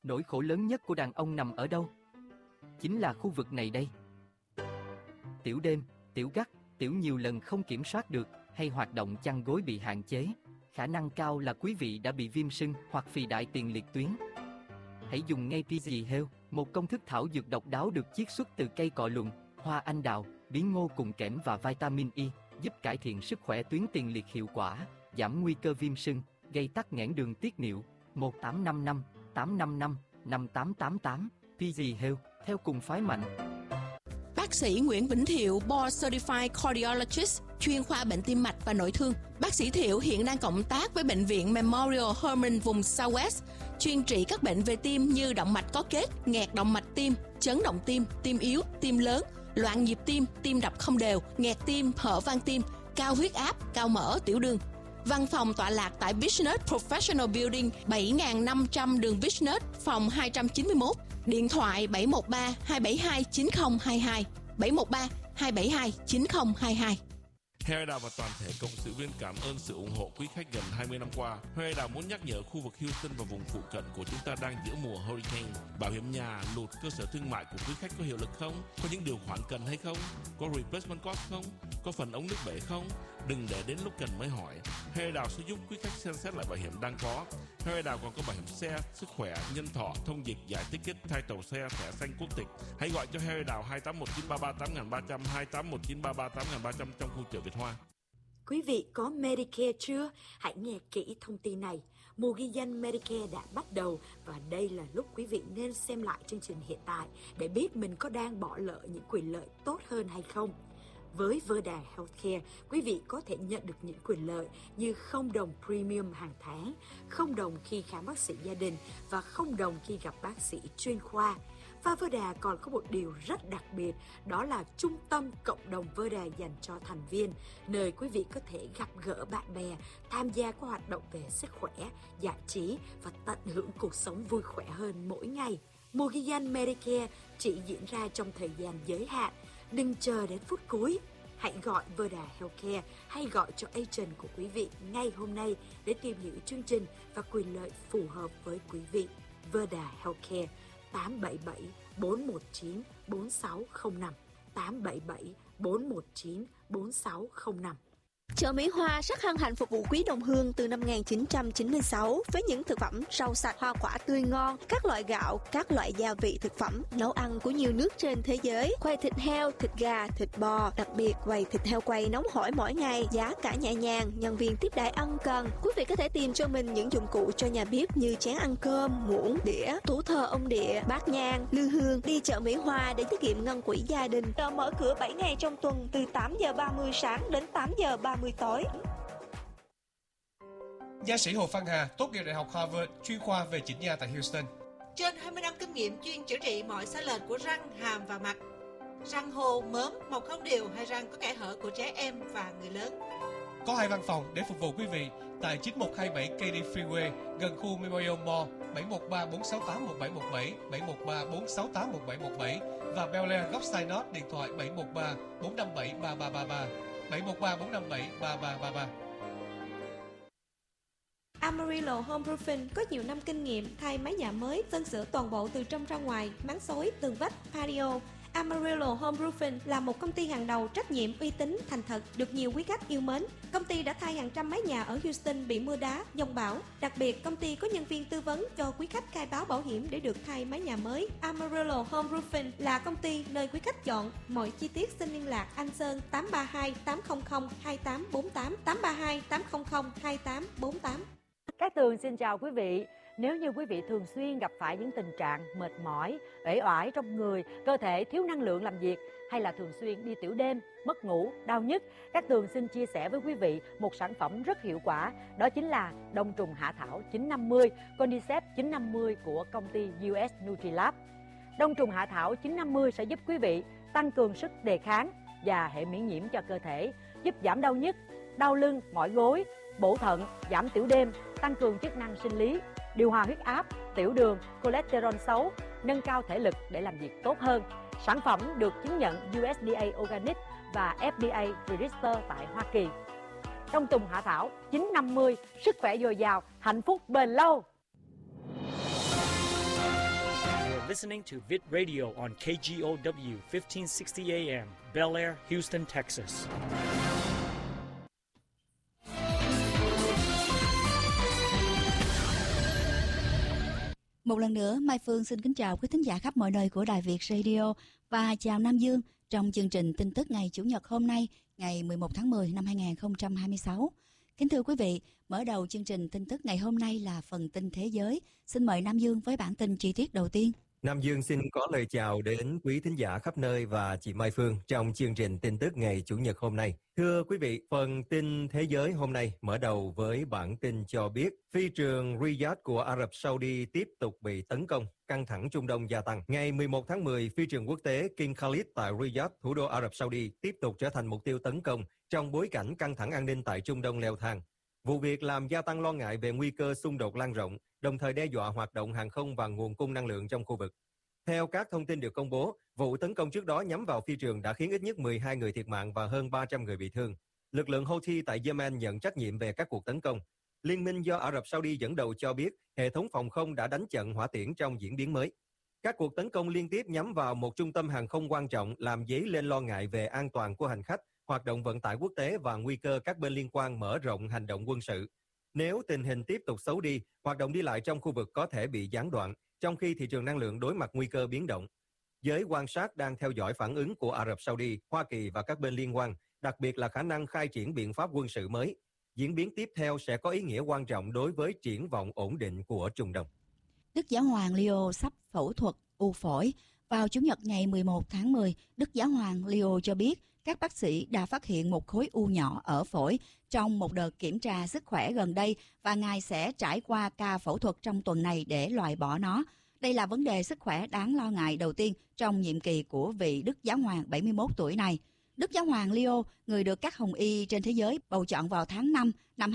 Nỗi khổ lớn nhất của đàn ông nằm ở đâu? Chính là khu vực này đây. Tiểu đêm, tiểu gắt, tiểu nhiều lần không kiểm soát được, hay hoạt động chăn gối bị hạn chế. Khả năng cao là quý vị đã bị viêm sưng hoặc phì đại tiền liệt tuyến. Hãy dùng ngay PG Health, một công thức thảo dược độc đáo được chiết xuất từ cây cọ lùn, hoa anh đào, bí ngô cùng kẽm và vitamin E, giúp cải thiện sức khỏe tuyến tiền liệt hiệu quả, giảm nguy cơ viêm sưng, gây tắc nghẽn đường tiết niệu. 1855 855 5888 PG Health, theo cùng phái mạnh. Bác sĩ Nguyễn Vĩnh Thiệu, Board Certified Cardiologist, chuyên khoa bệnh tim mạch và nội thương. Bác sĩ Thiệu hiện đang cộng tác với Bệnh viện Memorial Hermann vùng Southwest, chuyên trị các bệnh về tim như động mạch có kết, nghẹt động mạch tim, chấn động tim yếu, tim lớn, loạn nhịp tim đập không đều, nghẹt tim, hở van tim, cao huyết áp, cao mỡ, tiểu đường. Văn phòng tọa lạc tại Business Professional Building 7500 đường Business, phòng 291. Điện thoại 713 272 9022, 713 272 9022. Heo Đào và toàn thể cộng sự viên cảm ơn sự ủng hộ quý khách gần 20 năm qua. Heo Đào muốn nhắc nhở khu vực Houston và vùng phụ cận của chúng ta đang giữa mùa hurricane. Bảo hiểm nhà, lụt, cơ sở thương mại của quý khách có hiệu lực không? Có những điều khoản cần hay không? Có replacement cost không? Có phần ống nước bể không? Đừng để đến lúc cần mới hỏi. Heo Đào sẽ giúp quý khách xem xét lại bảo hiểm đang có. Heo Đào còn có bảo hiểm xe, sức khỏe, nhân thọ, thông dịch, giải ticket, thay tàu xe, thẻ xanh quốc tịch. Hãy gọi cho Heo Đào 2819338300, 2819338300 trong khu chợ Việt Hoa. Quý vị có Medicare chưa? Hãy nghe kỹ thông tin này. Mùa ghi danh Medicare đã bắt đầu và đây là lúc quý vị nên xem lại chương trình hiện tại để biết mình có đang bỏ lỡ những quyền lợi tốt hơn hay không. Với Verda Healthcare, quý vị có thể nhận được những quyền lợi như $0 premium hàng tháng, $0 khi khám bác sĩ gia đình và $0 khi gặp bác sĩ chuyên khoa. Và Verda còn có một điều rất đặc biệt, đó là trung tâm cộng đồng Verda dành cho thành viên, nơi quý vị có thể gặp gỡ bạn bè, tham gia các hoạt động về sức khỏe, giải trí và tận hưởng cuộc sống vui khỏe hơn mỗi ngày. Mùa ghi danh Medicare chỉ diễn ra trong thời gian giới hạn. Đừng chờ đến phút cuối. Hãy gọi Verda Healthcare hay gọi cho agent của quý vị ngay hôm nay để tìm hiểu chương trình và quyền lợi phù hợp với quý vị. Verda Healthcare 877 419 4605, 877 419 4605. Chợ Mỹ Hoa rất hân hạnh phục vụ quý đồng hương từ năm 1996 với những thực phẩm rau sạch, hoa quả tươi ngon, các loại gạo, các loại gia vị thực phẩm, nấu ăn của nhiều nước trên thế giới, quầy thịt heo, thịt gà, thịt bò, đặc biệt quầy thịt heo quay nóng hổi mỗi ngày, giá cả nhẹ nhàng, nhân viên tiếp đãi ân cần. Quý vị có thể tìm cho mình những dụng cụ cho nhà bếp như chén ăn cơm, muỗng, đĩa, tủ thờ ông địa, bát nhang, lư hương. Đi chợ Mỹ Hoa để tiết kiệm ngân quỹ gia đình. Chợ mở cửa 7 ngày trong tuần từ 8:30 sáng đến 8:30 tối. Nha sĩ Hồ Văn Hà tốt nghiệp Đại học Harvard, chuyên khoa về chỉnh nha tại Houston. Trên 20 năm kinh nghiệm chuyên chữa trị mọi sai lệch của răng, hàm và mặt. Răng hô, mớm, mọc không đều hay răng có kẽ hở của trẻ em và người lớn. Có 2 văn phòng để phục vụ quý vị tại 9127 Katy Freeway gần khu Memorial Mall, 713 468 1717, 713 468 1717 và Bel Air góc Sinot, điện thoại 713 457 3333, 713 457 3333. Amarillo Home Roofing có nhiều năm kinh nghiệm thay mái nhà mới, sơn sửa toàn bộ từ trong ra ngoài, máng xối, tường vách, patio. Amarillo Home Roofing là một công ty hàng đầu trách nhiệm, uy tín, thành thật, được nhiều quý khách yêu mến. Công ty đã thay hàng trăm mái nhà ở Houston bị mưa đá, dông bão. Đặc biệt, công ty có nhân viên tư vấn cho quý khách khai báo bảo hiểm để được thay mái nhà mới. Amarillo Home Roofing là công ty nơi quý khách chọn. Mọi chi tiết xin liên lạc anh Sơn 832 800 2848, 832 800 2848. Cát Tường xin chào quý vị. Nếu như quý vị thường xuyên gặp phải những tình trạng mệt mỏi, uể oải trong người, cơ thể thiếu năng lượng làm việc hay là thường xuyên đi tiểu đêm, mất ngủ, đau nhức, Cát Tường xin chia sẻ với quý vị một sản phẩm rất hiệu quả, đó chính là đông trùng hạ thảo 950, Cordyceps 950 của công ty US Nutrilab. Đông trùng hạ thảo 950 sẽ giúp quý vị tăng cường sức đề kháng và hệ miễn nhiễm cho cơ thể, giúp giảm đau nhức, đau lưng, mỏi gối, bổ thận, giảm tiểu đêm, tăng cường chức năng sinh lý, điều hòa huyết áp, tiểu đường, cholesterol xấu, nâng cao thể lực để làm việc tốt hơn. Sản phẩm được chứng nhận USDA Organic và FDA Register tại Hoa Kỳ. Đông trùng hạ thảo 950, sức khỏe dồi dào, hạnh phúc bền lâu. You're listening to Vid Radio on KGOW 1560 AM, Bel Air, Houston, Texas. Một lần nữa, Mai Phương xin kính chào quý thính giả khắp mọi nơi của Đài Việt Radio và chào Nam Dương trong chương trình tin tức ngày Chủ nhật hôm nay, ngày 11 tháng 10 năm 2026. Kính thưa quý vị, mở đầu chương trình tin tức ngày hôm nay là phần tin thế giới. Xin mời Nam Dương với bản tin chi tiết đầu tiên. Nam Dương xin có lời chào đến quý thính giả khắp nơi và chị Mai Phương trong chương trình tin tức ngày Chủ nhật hôm nay. Thưa quý vị, phần tin thế giới hôm nay mở đầu với bản tin cho biết phi trường Riyadh của Ả Rập Saudi tiếp tục bị tấn công, căng thẳng Trung Đông gia tăng. Ngày 11 tháng 10, phi trường quốc tế King Khalid tại Riyadh, thủ đô Ả Rập Saudi tiếp tục trở thành mục tiêu tấn công trong bối cảnh căng thẳng an ninh tại Trung Đông leo thang. Vụ việc làm gia tăng lo ngại về nguy cơ xung đột lan rộng, đồng thời đe dọa hoạt động hàng không và nguồn cung năng lượng trong khu vực. Theo các thông tin được công bố, vụ tấn công trước đó nhắm vào phi trường đã khiến ít nhất 12 người thiệt mạng và hơn 300 người bị thương. Lực lượng Houthi tại Yemen nhận trách nhiệm về các cuộc tấn công. Liên minh do Ả Rập Saudi dẫn đầu cho biết hệ thống phòng không đã đánh chặn hỏa tiễn trong diễn biến mới. Các cuộc tấn công liên tiếp nhắm vào một trung tâm hàng không quan trọng làm dấy lên lo ngại về an toàn của hành khách, hoạt động vận tải quốc tế và nguy cơ các bên liên quan mở rộng hành động quân sự. Nếu tình hình tiếp tục xấu đi, hoạt động đi lại trong khu vực có thể bị gián đoạn, trong khi thị trường năng lượng đối mặt nguy cơ biến động. Giới quan sát đang theo dõi phản ứng của Ả Rập Saudi, Hoa Kỳ và các bên liên quan, đặc biệt là khả năng khai triển biện pháp quân sự mới. Diễn biến tiếp theo sẽ có ý nghĩa quan trọng đối với triển vọng ổn định của Trung Đông. Đức Giáo hoàng Leo sắp phẫu thuật u phổi. Vào Chủ nhật ngày 11 tháng 10, Đức Giáo hoàng Leo cho biết các bác sĩ đã phát hiện một khối u nhỏ ở phổi trong một đợt kiểm tra sức khỏe gần đây và Ngài sẽ trải qua ca phẫu thuật trong tuần này để loại bỏ nó. Đây là vấn đề sức khỏe đáng lo ngại đầu tiên trong nhiệm kỳ của vị Đức Giáo hoàng 71 tuổi này. Đức Giáo hoàng Leo, người được các hồng y trên thế giới bầu chọn vào tháng 5 năm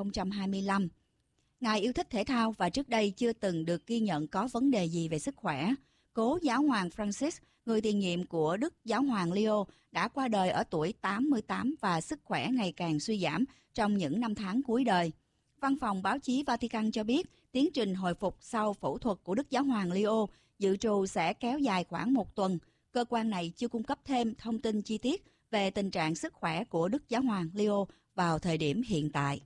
2025. Ngài yêu thích thể thao và trước đây chưa từng được ghi nhận có vấn đề gì về sức khỏe. Cố Giáo hoàng Francis, người tiền nhiệm của Đức Giáo hoàng Leo, đã qua đời ở tuổi 88 và sức khỏe ngày càng suy giảm trong những năm tháng cuối đời. Văn phòng báo chí Vatican cho biết tiến trình hồi phục sau phẫu thuật của Đức Giáo hoàng Leo dự trù sẽ kéo dài khoảng một tuần. Cơ quan này chưa cung cấp thêm thông tin chi tiết về tình trạng sức khỏe của Đức Giáo hoàng Leo vào thời điểm hiện tại.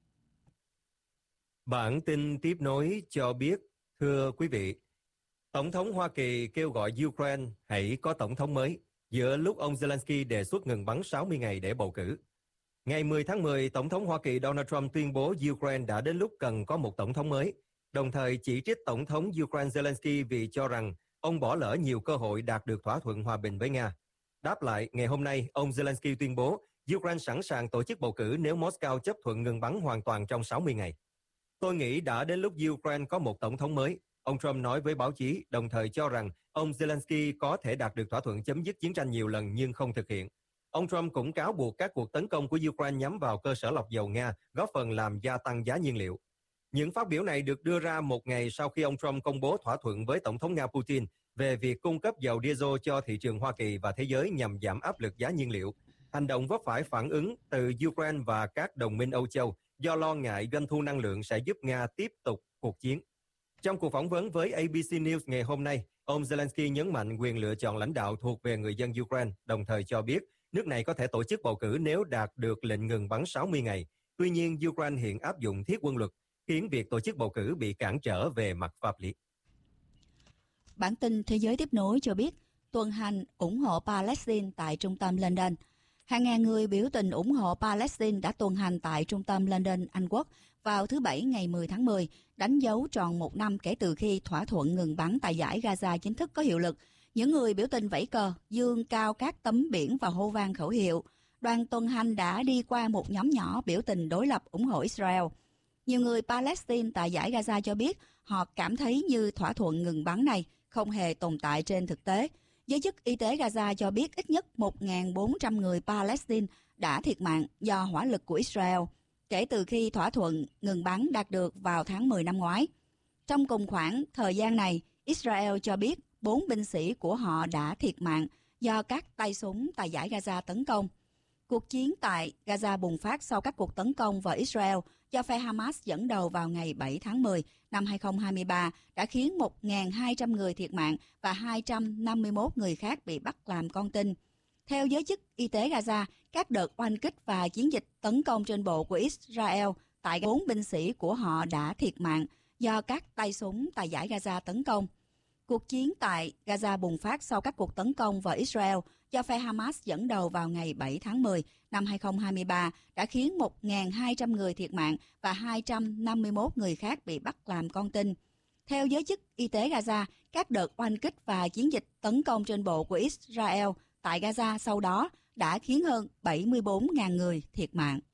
Bản tin tiếp nối cho biết, thưa quý vị, Tổng thống Hoa Kỳ kêu gọi Ukraine hãy có tổng thống mới giữa lúc ông Zelensky đề xuất ngừng bắn 60 ngày để bầu cử. Ngày 10 tháng 10, Tổng thống Hoa Kỳ Donald Trump tuyên bố Ukraine đã đến lúc cần có một tổng thống mới, đồng thời chỉ trích Tổng thống Ukraine Zelensky vì cho rằng ông bỏ lỡ nhiều cơ hội đạt được thỏa thuận hòa bình với Nga. Đáp lại, ngày hôm nay, ông Zelensky tuyên bố Ukraine sẵn sàng tổ chức bầu cử nếu Moscow chấp thuận ngừng bắn hoàn toàn trong 60 ngày. Tôi nghĩ đã đến lúc Ukraine có một tổng thống mới, ông Trump nói với báo chí, đồng thời cho rằng ông Zelensky có thể đạt được thỏa thuận chấm dứt chiến tranh nhiều lần nhưng không thực hiện. Ông Trump cũng cáo buộc các cuộc tấn công của Ukraine nhắm vào cơ sở lọc dầu Nga, góp phần làm gia tăng giá nhiên liệu. Những phát biểu này được đưa ra một ngày sau khi ông Trump công bố thỏa thuận với Tổng thống Nga Putin về việc cung cấp dầu diesel cho thị trường Hoa Kỳ và thế giới nhằm giảm áp lực giá nhiên liệu. Hành động vấp phải phản ứng từ Ukraine và các đồng minh Âu Châu do lo ngại doanh thu năng lượng sẽ giúp Nga tiếp tục cuộc chiến. Trong cuộc phỏng vấn với ABC News ngày hôm nay, ông Zelensky nhấn mạnh quyền lựa chọn lãnh đạo thuộc về người dân Ukraine, đồng thời cho biết nước này có thể tổ chức bầu cử nếu đạt được lệnh ngừng bắn 60 ngày. Tuy nhiên, Ukraine hiện áp dụng thiết quân luật, khiến việc tổ chức bầu cử bị cản trở về mặt pháp lý. Bản tin Thế giới tiếp nối cho biết, tuần hành ủng hộ Palestine tại trung tâm London. Hàng ngàn người biểu tình ủng hộ Palestine đã tuần hành tại trung tâm London, Anh Quốc vào thứ Bảy ngày 10 tháng 10, đánh dấu tròn một năm kể từ khi thỏa thuận ngừng bắn tại dải Gaza chính thức có hiệu lực. Những người biểu tình vẫy cờ, dương cao các tấm biển và hô vang khẩu hiệu. Đoàn tuần hành đã đi qua một nhóm nhỏ biểu tình đối lập ủng hộ Israel. Nhiều người Palestine tại dải Gaza cho biết họ cảm thấy như thỏa thuận ngừng bắn này không hề tồn tại trên thực tế. Giới chức y tế Gaza cho biết ít nhất 1.400 người Palestine đã thiệt mạng do hỏa lực của Israel kể từ khi thỏa thuận ngừng bắn đạt được vào tháng 10 năm ngoái. Trong cùng khoảng thời gian này, Israel cho biết 4 binh sĩ của họ đã thiệt mạng do các tay súng tại dải Gaza tấn công. Cuộc chiến tại Gaza bùng phát sau các cuộc tấn công vào Israel do phe Hamas dẫn đầu vào ngày 7 tháng 10 năm 2023 đã khiến 1.200 người thiệt mạng và 251 người khác bị bắt làm con tin. Theo giới chức y tế Gaza, các đợt oanh kích và chiến dịch tấn công trên bộ của Israel tại 4 binh sĩ của họ đã thiệt mạng do các tay súng tại dải Gaza tấn công. Cuộc chiến tại Gaza bùng phát sau các cuộc tấn công vào Israel do phe Hamas dẫn đầu vào ngày 7 tháng 10 năm 2023 đã khiến 1.200 người thiệt mạng và 251 người khác bị bắt làm con tin. Theo giới chức y tế Gaza, các đợt oanh kích và chiến dịch tấn công trên bộ của Israel tại Gaza sau đó đã khiến hơn 74.000 người thiệt mạng.